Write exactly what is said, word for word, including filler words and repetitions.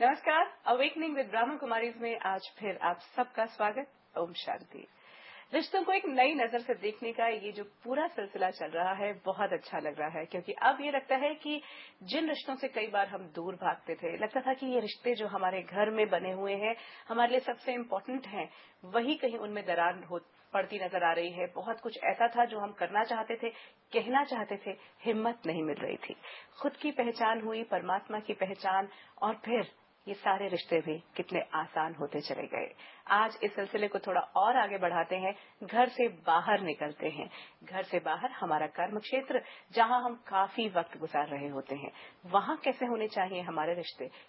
नमस्कार, awakening with Brahma Kumaris में आज फिर आप सबका स्वागत। ओम शांति। रिश्तों को एक नई नजर से देखने का ये जो पूरा सिलसिला चल रहा है बहुत अच्छा लग रहा है, क्योंकि अब ये लगता है कि जिन रिश्तों से कई बार हम दूर भागते थे, लगता था कि ये रिश्ते जो हमारे घर में बने हुए हैं, हमारे लिए सबसे इम्पोर्टेंट हैं, वही कहीं उनमें दरार हो पड़ती नजर आ रही है। बहुत कुछ ऐसा था जो हम करना चाहते थे, कहना चाहते थे, हिम्मत नहीं मिल रही थी। खुद की पहचान हुई, परमात्मा की पहचान, और फिर ये सारे रिश्ते भी कितने आसान होते चले गए। आज इस सिलसिले को थोड़ा और आगे बढ़ाते हैं, घर से बाहर निकलते हैं। घर से बाहर हमारा कर्म क्षेत्र, जहां हम काफी वक्त गुजार रहे होते हैं, वहां कैसे होने चाहिए हमारे रिश्ते,